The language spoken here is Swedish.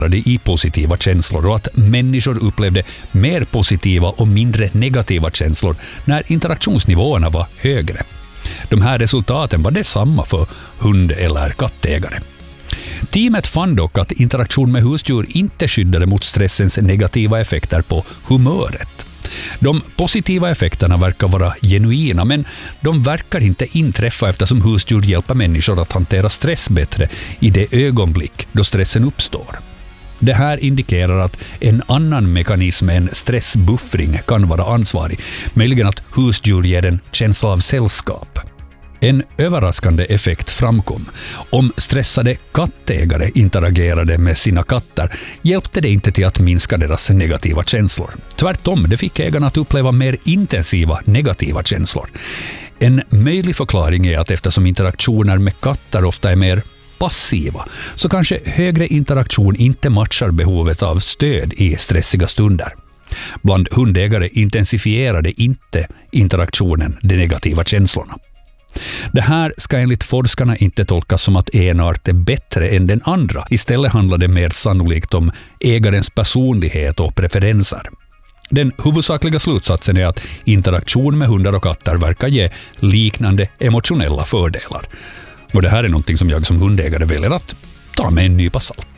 i positiva känslor och att människor upplevde mer positiva och mindre negativa känslor när interaktionsnivåerna var högre. De här resultaten var detsamma för hund- eller kattägare. Teamet fann dock att interaktion med husdjur inte skyddade mot stressens negativa effekter på humöret. De positiva effekterna verkar vara genuina, men de verkar inte inträffa eftersom husdjur hjälper människor att hantera stress bättre i det ögonblick då stressen uppstår. Det här indikerar att en annan mekanism än stressbuffring kan vara ansvarig, möjligen att husdjur ger en känsla av sällskap. En överraskande effekt framkom. Om stressade kattägare interagerade med sina katter hjälpte det inte till att minska deras negativa känslor. Tvärtom, det fick ägarna att uppleva mer intensiva negativa känslor. En möjlig förklaring är att eftersom interaktioner med katter ofta är mer passiva, så kanske högre interaktion inte matchar behovet av stöd i stressiga stunder. Bland hundägare intensifierade inte interaktionen de negativa känslorna. Det här ska enligt forskarna inte tolkas som att en art är bättre än den andra. Istället handlar det mer sannolikt om ägarens personlighet och preferenser. Den huvudsakliga slutsatsen är att interaktion med hundar och katter verkar ge liknande emotionella fördelar. Och det här är någonting som jag som hundägare väljer att ta med en nypa salt.